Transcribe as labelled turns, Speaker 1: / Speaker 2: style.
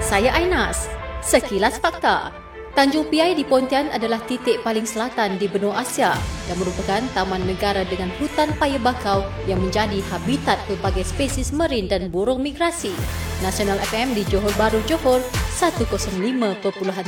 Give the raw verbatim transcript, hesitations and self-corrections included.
Speaker 1: Saya Ainas. Sekilas fakta. Tanjung Piai di Pontian adalah titik paling selatan di benua Asia dan merupakan taman negara dengan hutan paya bakau yang menjadi habitat pelbagai spesies marin dan burung migrasi. Nasional F M di Johor Bahru, Johor, seratus lima perpuluhan